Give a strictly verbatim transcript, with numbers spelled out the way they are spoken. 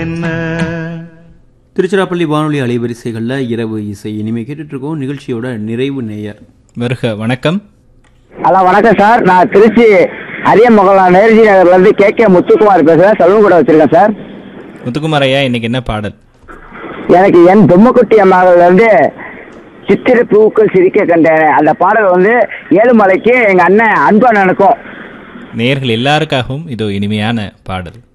திருச்சிராப்பள்ளி வானொலி அலைவரிசைகளில் இரவு இசை இனிமே கேட்டுட்டு இருக்கோம். நிகழ்ச்சியோட நிறைவு நேயர் வருக. வணக்கம். ஹலோ வணக்கம் சார், நான் திருச்சி அரியமங்கலம் நேருஜி நகர்ல இருந்து கே கே முத்துக்குமார் பேசுறேன். செல்வம் கூட வச்சிருக்கேன் சார். முத்துக்குமார் ஐயா, இன்னைக்கு என்ன பாடல்? எனக்கு என் பொம்மக்குட்டி அம்மாவில் இருந்து சித்திரை பூக்கள் சிரிக்க கண்டேன் அந்த பாடல் வந்து ஏழுமலைக்கு எங்க அண்ணன் அன்பு அண்ணனுக்கும் நேயர்கள் எல்லாருக்காகவும் இதோ இனிமையான பாடல்.